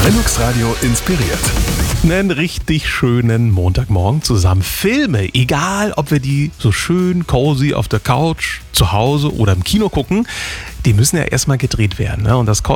Linux Radio inspiriert. Einen richtig schönen Montagmorgen zusammen. Filme, egal ob wir die so schön cozy auf der Couch, zu Hause oder im Kino gucken, die müssen ja erstmal gedreht werden. Ne? Und das